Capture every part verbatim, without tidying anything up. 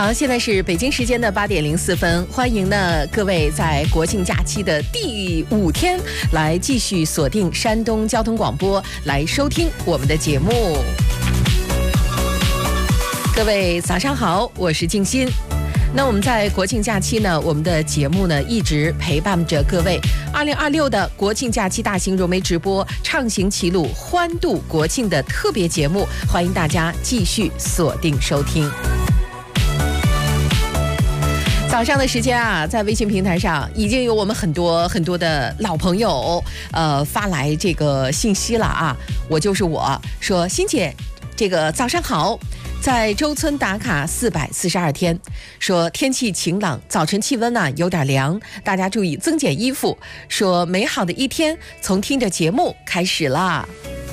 好，现在是北京时间的八点零四分，欢迎呢各位在国庆假期的第五天来继续锁定山东交通广播来收听我们的节目。各位早上好，我是静心。那我们在国庆假期呢，我们的节目呢一直陪伴着各位。二零二六的国庆假期大型融媒直播，畅行齐鲁，欢度国庆的特别节目，欢迎大家继续锁定收听。早上的时间啊，在微信平台上已经有我们很多很多的老朋友呃发来这个信息了啊，我就是我说欣姐，这个早上好。在周村打卡四百四十二天，说天气晴朗，早晨气温呢、啊、有点凉，大家注意增减衣服。说美好的一天从听着节目开始啦。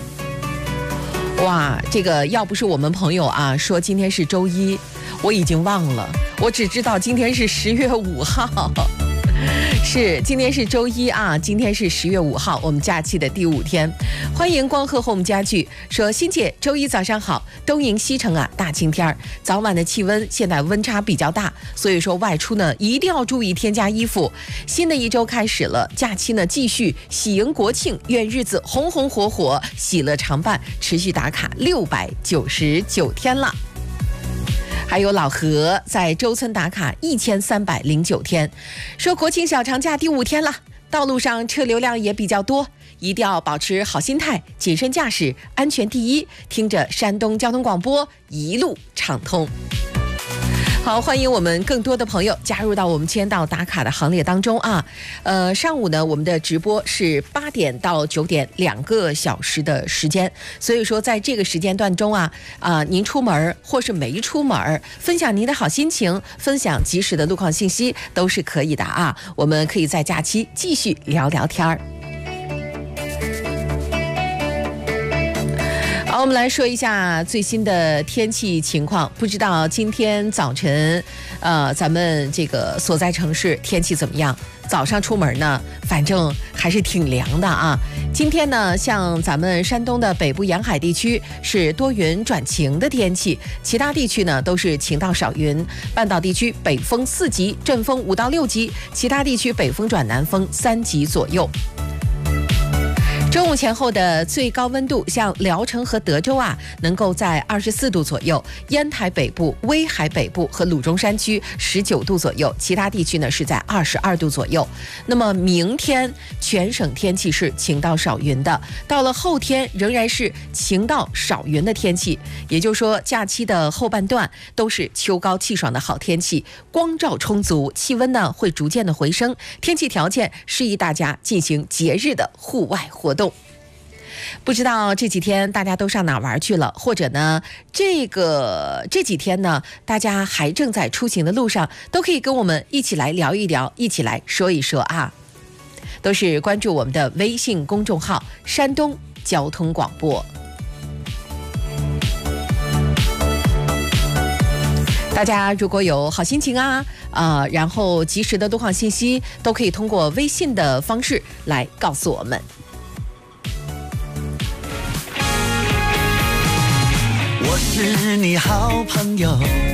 哇，这个要不是我们朋友啊说今天是周一，我已经忘了，我只知道今天是十月五号。是，今天是周一啊，今天是十月五号，我们假期的第五天。欢迎光鹤 home 家具说，欣姐周一早上好，东营西城啊大晴天，早晚的气温现在温差比较大，所以说外出呢一定要注意添加衣服。新的一周开始了，假期呢继续喜迎国庆，愿日子红红火火，喜乐常伴，持续打卡六百九十九天了。还有老何在周村打卡一千三百零九天，说国庆小长假第五天了，道路上车流量也比较多，一定要保持好心态，谨慎驾驶，安全第一，听着山东交通广播一路畅通。好，欢迎我们更多的朋友加入到我们签到打卡的行列当中啊！呃，上午呢，我们的直播是八点到九点两个小时的时间，所以说在这个时间段中啊，啊、呃，您出门或是没出门，分享您的好心情，分享及时的路况信息都是可以的啊！我们可以在假期继续聊聊天儿。好，我们来说一下最新的天气情况。不知道今天早晨，呃，咱们这个所在城市天气怎么样？早上出门呢，反正还是挺凉的啊。今天呢，像咱们山东的北部沿海地区是多云转晴的天气，其他地区呢都是晴到少云。半岛地区北风四级，阵风五到六级，其他地区北风转南风三级左右。中午前后的最高温度，像聊城和德州啊，能够在二十四度左右；烟台北部、威海北部和鲁中山区十九度左右，其他地区呢是在二十二度左右。那么明天全省天气是晴到少云的，到了后天仍然是晴到少云的天气，也就是说假期的后半段都是秋高气爽的好天气，光照充足，气温呢会逐渐的回升，天气条件适宜大家进行节日的户外活动。不知道这几天大家都上哪玩去了，或者呢这个这几天呢大家还正在出行的路上，都可以跟我们一起来聊一聊，一起来说一说啊。都是关注我们的微信公众号山东交通广播。大家如果有好心情啊啊、呃，然后及时的路况信息，都可以通过微信的方式来告诉我们。 我是你好朋友，